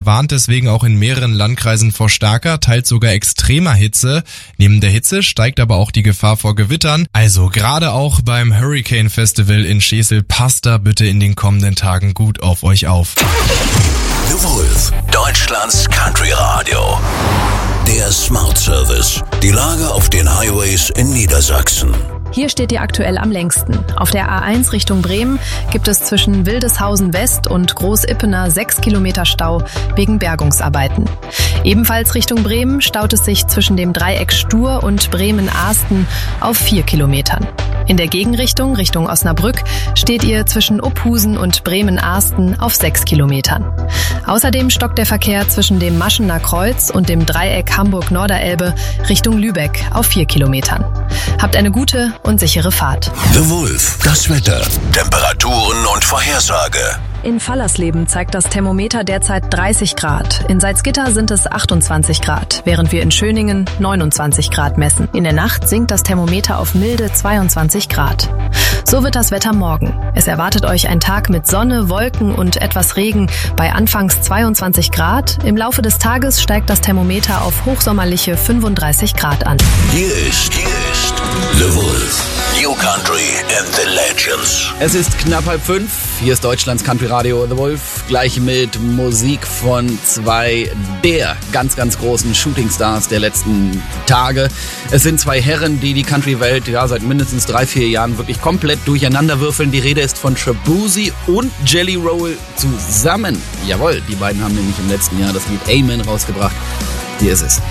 warnt deswegen auch in mehreren Landkreisen vor starker, teils sogar extremer Hitze. Neben der Hitze steigt aber auch die Gefahr vor Gewittern. Also gerade auch beim Hurricane Festival in Schesel, passt da bitte in den kommenden Tagen gut auf euch auf. The Wolf, Deutschlands Country Radio. Der Smart Service. Die Lage auf den Highways in Niedersachsen. Hier steht ihr aktuell am längsten. Auf der A1 Richtung Bremen gibt es zwischen Wildeshausen West und Großippener 6 Kilometer Stau wegen Bergungsarbeiten. Ebenfalls Richtung Bremen staut es sich zwischen dem Dreieck Stur und Bremen-Ahsten auf 4 Kilometern. In der Gegenrichtung, Richtung Osnabrück, steht ihr zwischen Uphusen und Bremen-Ahsten auf 6 Kilometern. Außerdem stockt der Verkehr zwischen dem Maschener Kreuz und dem Dreieck Hamburg-Norderelbe Richtung Lübeck auf 4 Kilometern. Habt eine gute und sichere Fahrt. The Wolf, das Wetter, Temperaturen und Vorhersage. In Fallersleben zeigt das Thermometer derzeit 30 Grad. In Salzgitter sind es 28 Grad, während wir in Schöningen 29 Grad messen. In der Nacht sinkt das Thermometer auf milde 22 Grad. So wird das Wetter morgen. Es erwartet euch ein Tag mit Sonne, Wolken und etwas Regen bei anfangs 22 Grad. Im Laufe des Tages steigt das Thermometer auf hochsommerliche 35 Grad an. Hier ist The Wolf. New Country and the Legends. Es ist knapp 4:30. Hier ist Deutschlands Country Radio The Wolf. Gleich mit Musik von zwei der ganz, ganz großen Shootingstars der letzten Tage. Es sind zwei Herren, die die Country-Welt seit mindestens 3-4 Jahren wirklich komplett durcheinander würfeln. Die Rede ist von Shaboozey und Jelly Roll zusammen. Jawohl, die beiden haben nämlich im letzten Jahr das Lied Amen rausgebracht. Hier ist es.